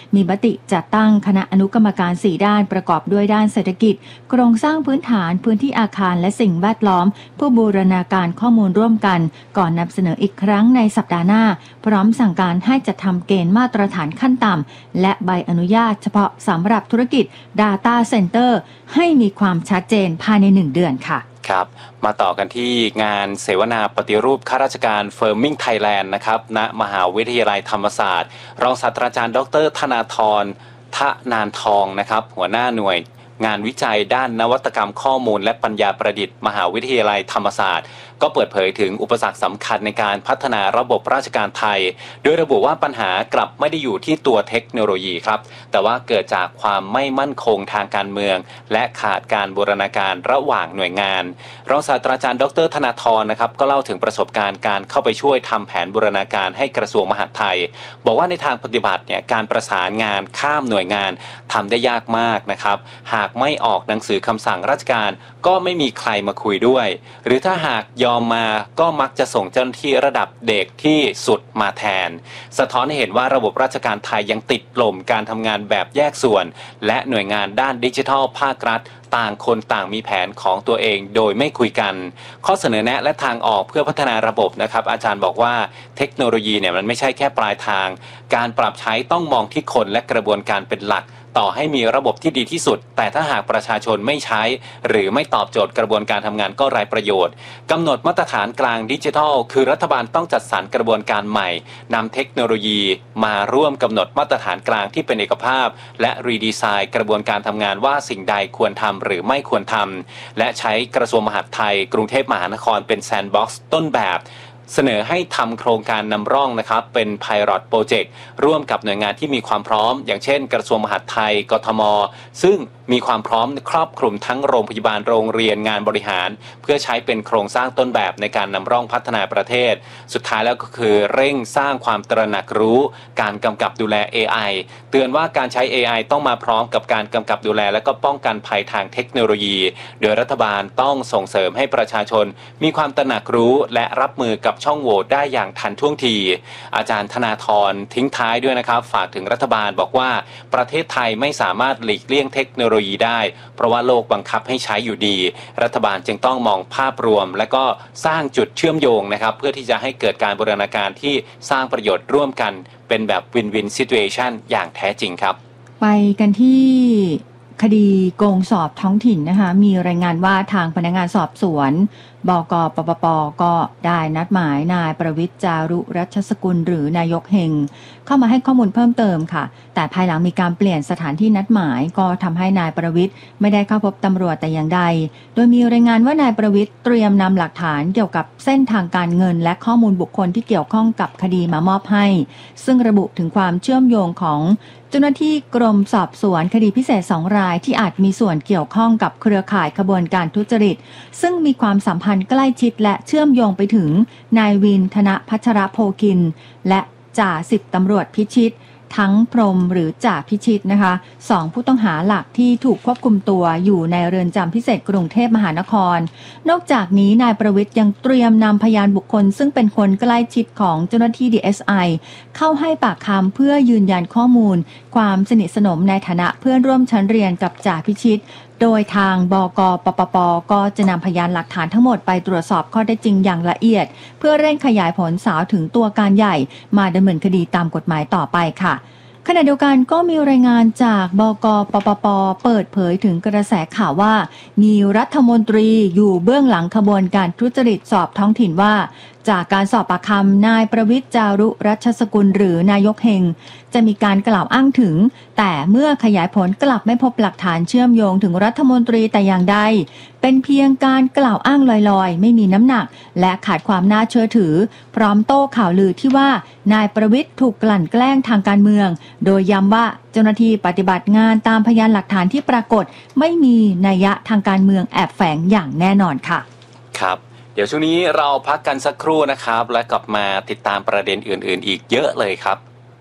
มีมติจัดตั้งคณะอนุกรรมการ4ด้านประกอบด้วยด้านเศรษฐกิจโครงสร้างพื้นฐานพื้นที่อาคารและสิ่งแวดล้อมผู้บูรณาการข้อมูลร่วมกันก่อนนำเสนออีกครั้งในสัปดาห์หน้าพร้อมสั่งการให้จัดทำเกณฑ์มาตรฐานขั้นต่ำและใบอนุญาตเฉพาะสำหรับธุรกิจ Data Center ให้มีความชัดเจนภายใน1 เดือนค่ะครับมาต่อกันที่งานเสวนาปฏิรูปข้าราชการเฟิร์มมิ่งไทยแลนด์นะครับณมหาวิทยาลัยธรรมศาสตร์รองศาสตราจารย์ดร.ธนาธร ทนานทองนะครับหัวหน้าหน่วยงานวิจัยด้านนวัตกรรมข้อมูลและปัญญาประดิษฐ์มหาวิทยาลัยธรรมศาสตร์ก็เปิดเผยถึงอุปสรรคสำคัญในการพัฒนาระบบราชการไทยโดยระบุว่าปัญหากลับไม่ได้อยู่ที่ตัวเทคโนโลยีครับแต่ว่าเกิดจากความไม่มั่นคงทางการเมืองและขาดการบูรณาการระหว่างหน่วยงานรองศาสตราจารย์ดร.ธนาธรนะครับก็เล่าถึงประสบการณ์การเข้าไปช่วยทำแผนบูรณาการให้กระทรวงมหาดไทยบอกว่าในทางปฏิบัติเนี่ยการประสานงานข้ามหน่วยงานทำได้ยากมากนะครับหากไม่ออกหนังสือคำสั่งราชการก็ไม่มีใครมาคุยด้วยหรือถ้าหากยอมมาก็มักจะส่งเจ้าหน้าที่ระดับเด็กที่สุดมาแทนสะท้อนให้เห็นว่าระบบราชการไทยยังติดลมการทำงานแบบแยกส่วนและหน่วยงานด้านดิจิทัลภาครัฐต่างคนต่างมีแผนของตัวเองโดยไม่คุยกันข้อเสนอแนะและทางออกเพื่อพัฒนาระบบนะครับอาจารย์บอกว่าเทคโนโลยีเนี่ยมันไม่ใช่แค่ปลายทางการปรับใช้ต้องมองที่คนและกระบวนการเป็นหลักต่อให้มีระบบที่ดีที่สุดแต่ถ้าหากประชาชนไม่ใช้หรือไม่ตอบโจทย์กระบวนการทำงานก็ไร้ประโยชน์กำหนดมาตรฐานกลางดิจิทัลคือรัฐบาลต้องจัดสรรกระบวนการใหม่นำเทคโนโลยีมาร่วมกำหนดมาตรฐานกลางที่เป็นเอกภาพและรีดีไซน์กระบวนการทำงานว่าสิ่งใดควรทำหรือไม่ควรทำและใช้กระทรวงมหาดไทยกรุงเทพมหานครเป็นแซนด์บ็อกซ์ต้นแบบเสนอให้ทำโครงการนำร่องนะครับเป็น Pilot Project ร่วมกับหน่วยงานที่มีความพร้อมอย่างเช่นกระทรวงมหาดไทยกทม.ซึ่งมีความพร้อมครอบคลุมทั้งโรงพยาบาลโรงเรียนงานบริหารเพื่อใช้เป็นโครงสร้างต้นแบบในการนำร่องพัฒนาประเทศสุดท้ายแล้วก็คือเร่งสร้างความตระหนักรู้การกำกับดูแล AI เตือนว่าการใช้ AI ต้องมาพร้อมกับการกำกับดูแลและก็ป้องกันภัยทางเทคโนโลยีโดยรัฐบาลต้องส่งเสริมให้ประชาชนมีความตระหนักรู้และรับมือกับช่องโหว่ได้อย่างทันท่วงทีอาจารย์ธนาธรทิ้งท้ายด้วยนะครับฝากถึงรัฐบาลบอกว่าประเทศไทยไม่สามารถหลีกเลี่ยงเทคโนโลยีได้เพราะว่าโลกบังคับให้ใช้อยู่ดีรัฐบาลจึงต้องมองภาพรวมและก็สร้างจุดเชื่อมโยงนะครับเพื่อที่จะให้เกิดการบูรณาการที่สร้างประโยชน์ร่วมกันเป็นแบบ Win-Win Situation อย่างแท้จริงครับไปกันที่คดีโกงสอบท้องถิ่นนะคะมีรายงานว่าทางพนักงานสอบสวนบก.ปปป.ก็ได้นัดหมายนายประวิตร จารุรัชสกุลหรือนายกเฮงเข้ามาให้ข้อมูลเพิ่มเติมค่ะแต่ภายหลังมีการเปลี่ยนสถานที่นัดหมายก็ทำให้นายประวิตรไม่ได้เข้าพบตำรวจแต่อย่างใดโดยมีรายงานว่านายประวิตรเตรียมนำหลักฐานเกี่ยวกับเส้นทางการเงินและข้อมูลบุคคลที่เกี่ยวข้องกับคดีมามอบให้ซึ่งระบุถึงความเชื่อมโยงของเจ้าหน้าที่กรมสอบสวนคดีพิเศษ2 รายที่อาจมีส่วนเกี่ยวข้องกับเครือข่ายขบวนการทุจริตซึ่งมีความสัมพันธ์ใกล้ชิดและเชื่อมโยงไปถึงนายวินธนพัชรโภคินและจ่าสิบตำรวจพิชิตทั้งพรหมหรือจ่าพิชิตนะคะ2 ผู้ต้องหาหลักที่ถูกควบคุมตัวอยู่ในเรือนจำพิเศษกรุงเทพมหานครนอกจากนี้นายประวิตรยังเตรียมนำพยานบุคคลซึ่งเป็นคนใกล้ชิดของเจ้าหน้าที่ DSI เข้าให้ปากคำเพื่อยืนยันข้อมูลความสนิทสนมในฐานะเพื่อนร่วมชั้นเรียนกับจ่าพิชิตโดยทางบก.ปปป.ก็จะนำพยานหลักฐานทั้งหมดไปตรวจสอบข้อเท็จจริงอย่างละเอียดเพื่อเร่งขยายผลสาวถึงตัวการใหญ่มาดำเนินคดีตามกฎหมายต่อไปค่ะขณะเดียวกันก็มีรายงานจากบก.ปปป.เปิดเผยถึงกระแสข่าวว่ามีรัฐมนตรีอยู่เบื้องหลังขบวนการทุจริตสอบท้องถิ่นว่าจากการสอบปากคำนายประวิตร จารุรัชสกุลหรือนายกเฮงจะมีการกล่าวอ้างถึงแต่เมื่อขยายผลกลับไม่พบหลักฐานเชื่อมโยงถึงรัฐมนตรีแต่อย่างใดเป็นเพียงการกล่าวอ้างลอยๆไม่มีน้ำหนักและขาดความน่าเชื่อถือพร้อมโต้ข่าวลือที่ว่านายประวิตรถูกกลั่นแกล้งทางการเมืองโดยย้ำว่าเจ้าหน้าที่ปฏิบัติงานตามพยานหลักฐานที่ปรากฏไม่มีนัยยะทางการเมืองแอบแฝงอย่างแน่นอนค่ะครับเดี๋ยวช่วงนี้เราพักกันสักครู่นะครับและกลับมาติดตามประเด็นอื่นๆอีกเยอะเลยครับ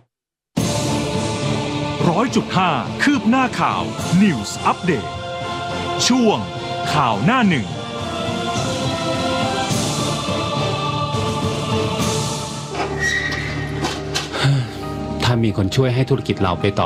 100.5 คืบหน้าข่าว News Update ช่วงข่าวหน้าหนึ่งถ้ามีคนช่วยให้ธุรกิจเราไปต่อ